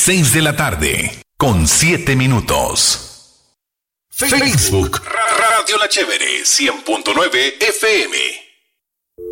6 de la tarde, con 7 minutos. Facebook, Radio La Chévere, 100.9 FM.